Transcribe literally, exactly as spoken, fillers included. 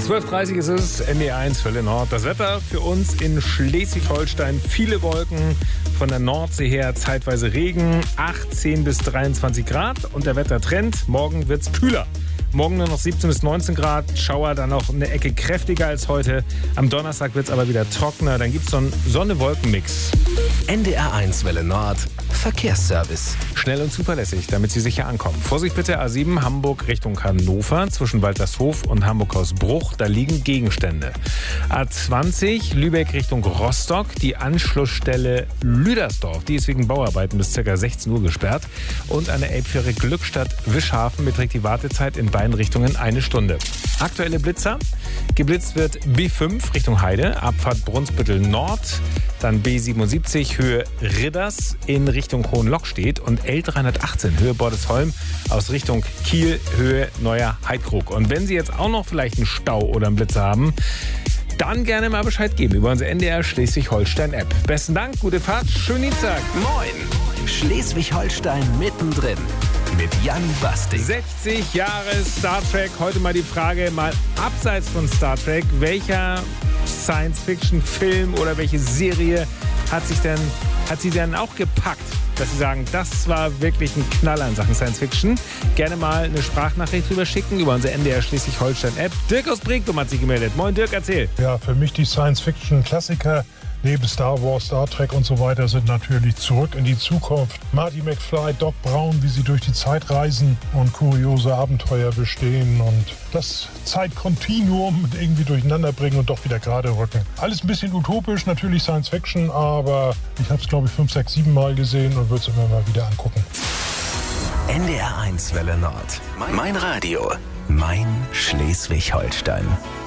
zwölf Uhr dreißig ist es, N D R eins Welle Nord. Das Wetter für uns in Schleswig-Holstein. Viele Wolken, von der Nordsee her zeitweise Regen, achtzehn bis dreiundzwanzig Grad. Und der Wettertrend, morgen wird's kühler. Morgen nur noch siebzehn bis neunzehn Grad, Schauer dann noch eine Ecke kräftiger als heute. Am Donnerstag wird es aber wieder trockener, dann gibt es so einen Sonne-Wolken-Mix. N D R eins Welle Nord, Verkehrsservice. Schnell und zuverlässig, damit Sie sicher ankommen. Vorsicht bitte, A sieben Hamburg Richtung Hannover, zwischen Waltershof und Hamburg-Hausbruch, da liegen Gegenstände. A zwanzig Lübeck Richtung Rostock, die Anschlussstelle Lüdersdorf, die ist wegen Bauarbeiten bis ca. sechzehn Uhr gesperrt. Und an der Elbfähre Glückstadt-Wischhafen beträgt die Wartezeit in beiden Richtungen eine Stunde. Aktuelle Blitzer. Geblitzt wird B fünf Richtung Heide, Abfahrt Brunsbüttel Nord, dann B siebenundsiebzig Höhe Ridders in Richtung Hohenlockstedt und L dreihundertachtzehn Höhe Bordesholm aus Richtung Kiel Höhe Neuer Heidkrug. Und wenn Sie jetzt auch noch vielleicht einen Stau oder einen Blitzer haben, dann gerne mal Bescheid geben über unsere N D R Schleswig-Holstein-App. Besten Dank, gute Fahrt, schönen Dienstag. Moin, Schleswig-Holstein mittendrin mit Jan Bastik. sechzig Jahre Star Trek. Heute mal die Frage, mal abseits von Star Trek, welcher Science-Fiction-Film oder welche Serie hat sich denn, hat Sie denn auch gepackt, dass Sie sagen, das war wirklich ein Knaller in Sachen Science-Fiction? Gerne mal eine Sprachnachricht drüber schicken über unsere N D R Schleswig-Holstein-App. Dirk aus Brinkum hat sich gemeldet. Moin Dirk, erzähl. Ja, für mich die Science-Fiction-Klassiker neben Star Wars, Star Trek und so weiter sind natürlich Zurück in die Zukunft. Marty McFly, Doc Brown, wie sie durch die Zeit reisen und kuriose Abenteuer bestehen und das Zeitkontinuum irgendwie durcheinander bringen und doch wieder gerade rücken. Alles ein bisschen utopisch, natürlich Science-Fiction, aber ich habe es glaube ich fünf, sechs, sieben Mal gesehen und würde es immer mal wieder angucken. N D R eins Welle Nord. Mein Radio. Mein Schleswig-Holstein.